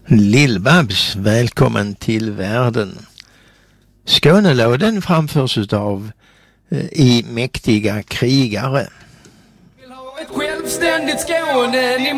Lill-Babs, välkommen till världen. Skånelåden framförs av I mäktiga krigare. Vill ha ett självständigt Skåne.